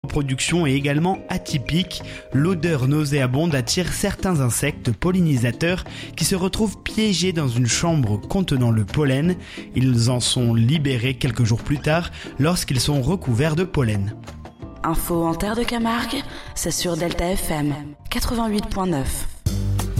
Production est également atypique. L'odeur nauséabonde attire certains insectes pollinisateurs qui se retrouvent piégés dans une chambre contenant le pollen. Ils en sont libérés quelques jours plus tard lorsqu'ils sont recouverts de pollen. Info en terre de Camargue, c'est sur Delta FM 88.9.